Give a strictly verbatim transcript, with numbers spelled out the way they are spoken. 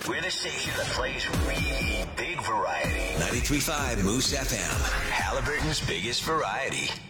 We're the station that plays really big variety. ninety-three point five Moose F M. Halliburton's biggest variety.